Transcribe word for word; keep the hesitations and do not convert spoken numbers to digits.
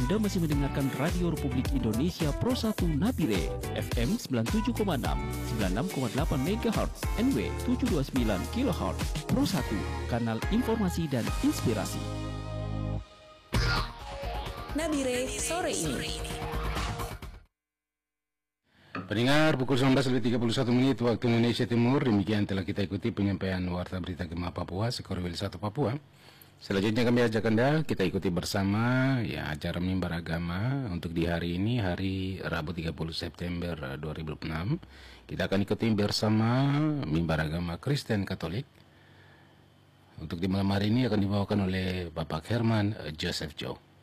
Anda masih mendengarkan Radio Republik Indonesia Pro satu Nabire, F M sembilan puluh tujuh koma enam, sembilan puluh enam koma delapan megahertz, N W tujuh dua sembilan kilohertz. Pro satu, kanal informasi dan inspirasi. Nabire sore ini. Pendengar, pukul sembilan belas lebih tiga puluh satu menit waktu Indonesia Timur. Demikian telah kita ikuti penyampaian Warta Berita Gema Papua, Sekorwil satu Papua. Selanjutnya kami ajak Anda kita ikuti bersama ya acara mimbar agama untuk di hari ini, hari Rabu tiga puluh September dua ribu enam. Kita akan ikuti bersama mimbar agama Kristen Katolik. Untuk di malam hari ini akan dibawakan oleh Bapak Herman Joseph Joe.